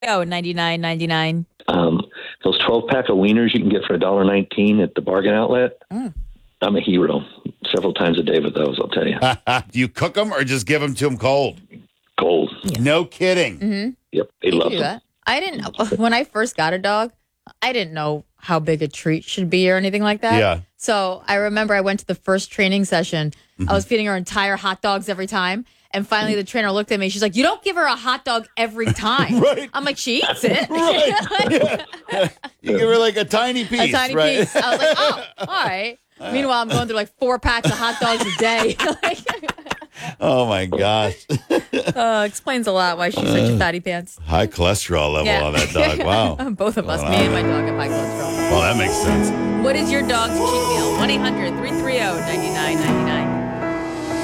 Oh, 99.99. Those 12-pack of wieners you can get for $1.19 at the bargain outlet. Mm. I'm a hero. Several times a day with those, I'll tell you. Do you cook them or just give them to them cold? Cold. Yeah. No kidding. Mm-hmm. Yep, they love them. That. I didn't, when I first got a dog, I didn't know how big a treat should be or anything like that. Yeah. So I remember I went to the first training session. Mm-hmm. I was feeding her entire hot dogs every time. And finally the trainer looked at me. She's like, you don't give her a hot dog every time. Right. I'm like, she eats it. Right. Yeah. You give her like a tiny piece. A tiny right? piece. I was like, oh, all right. Meanwhile, I'm going through like 4 packs of hot dogs a day. Oh, my gosh. Explains a lot why she's such a fatty pants. High cholesterol level on that dog. Wow. Both of us, Wow. me and my dog, have high cholesterol. Well, that makes sense. What is your dog's cheat meal? 1-800-330-9999.